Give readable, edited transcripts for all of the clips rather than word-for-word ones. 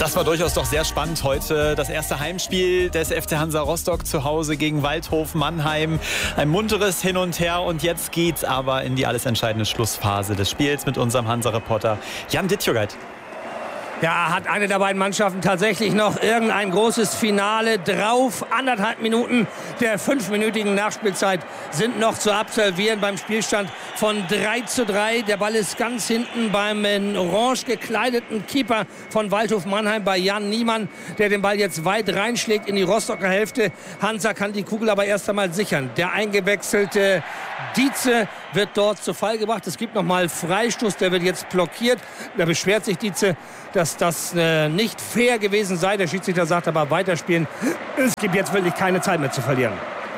Das war durchaus doch sehr spannend heute. Das erste Heimspiel des FC Hansa Rostock zu Hause gegen Waldhof Mannheim. Ein munteres Hin und Her und jetzt geht's aber in die alles entscheidende Schlussphase des Spiels mit unserem Hansa-Reporter Jan Dittjogait. Ja, hat eine der beiden Mannschaften tatsächlich noch irgendein großes Finale drauf? 1,5 Minuten der 5-minütigen Nachspielzeit sind noch zu absolvieren beim Spielstand von 3:3. Der Ball ist ganz hinten beim in orange gekleideten Keeper von Waldhof Mannheim, bei Jan Niemann, der den Ball jetzt weit reinschlägt in die Rostocker Hälfte. Hansa kann die Kugel aber erst einmal sichern. Der eingewechselte Dietze wird dort zu Fall gebracht. Es gibt nochmal Freistoß, der wird jetzt blockiert. Da beschwert sich Dietze, dass das nicht fair gewesen sei. Der Schiedsrichter sagt aber weiterspielen. Es gibt jetzt wirklich keine Zeit mehr zu verlieren.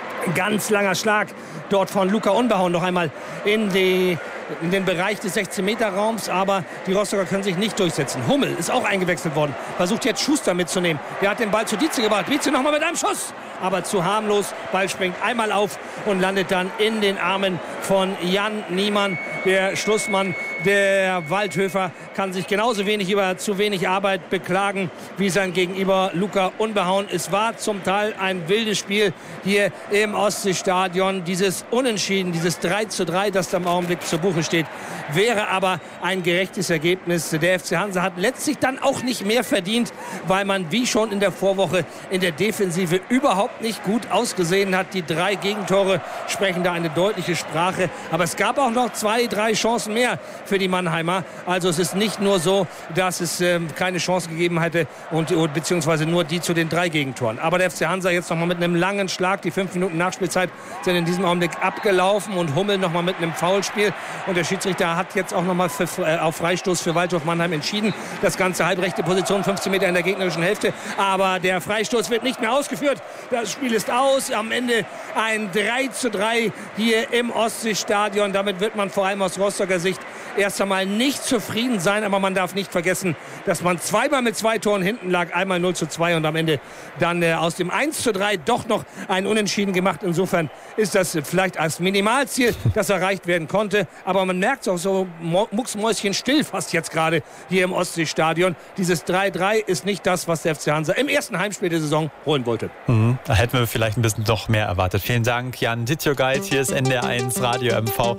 Ganz langer Schlag dort von Luca Unbehauen noch einmal in den Bereich des 16-Meter-Raums, aber die Rostocker können sich nicht durchsetzen. Hummel ist auch eingewechselt worden, versucht jetzt Schuster mitzunehmen. Der hat den Ball zu Dietze gebracht. Dietze nochmal mit einem Schuss, aber zu harmlos. Ball springt einmal auf und landet dann in den Armen von Jan Niemann. Der Schlussmann der Waldhöfer kann sich genauso wenig über zu wenig Arbeit beklagen wie sein Gegenüber Luca Unbehauen. Es war zum Teil ein wildes Spiel hier im Ostseestadion. Dieses Unentschieden, dieses 3:3, das da im Augenblick zu Buche steht, wäre aber ein gerechtes Ergebnis. Der FC Hansa hat letztlich dann auch nicht mehr verdient, weil man wie schon in der Vorwoche in der Defensive überhaupt nicht gut ausgesehen hat. Die 3 Gegentore sprechen da eine deutliche Sprache. Aber es gab auch noch 2, 3 Chancen mehr für die Mannheimer. Also es ist nicht nur so, dass es keine Chance gegeben hätte beziehungsweise nur die zu den 3 Gegentoren. Aber der FC Hansa jetzt nochmal mit einem langen Schlag. Die 5 Minuten Nachspielzeit sind in diesem Augenblick abgelaufen und Hummel nochmal mit einem Foulspiel. Und der Schiedsrichter hat jetzt auch nochmal auf Freistoß für Waldhof Mannheim entschieden. Das Ganze halbrechte Position, 15 Meter in der gegnerischen Hälfte. Aber der Freistoß wird nicht mehr ausgeführt. Das Spiel ist aus. Am Ende ein 3:3 hier im Ostseestadion. Damit wird man vor allem aus Rostocker Sicht erst einmal nicht zufrieden sein. Aber man darf nicht vergessen, dass man zweimal mit 2 Toren hinten lag. Einmal 0:2 und am Ende dann aus dem 1:3 doch noch ein Unentschieden gemacht. Insofern ist das vielleicht als Minimalziel, das erreicht werden konnte. Aber man merkt es auch so mucksmäuschenstill fast jetzt gerade hier im Ostseestadion. Dieses 3:3 ist nicht das, was der FC Hansa im ersten Heimspiel der Saison holen wollte. Da hätten wir vielleicht ein bisschen doch mehr erwartet. Vielen Dank, Jan Dittjogait. Hier ist NDR1 Radio MV.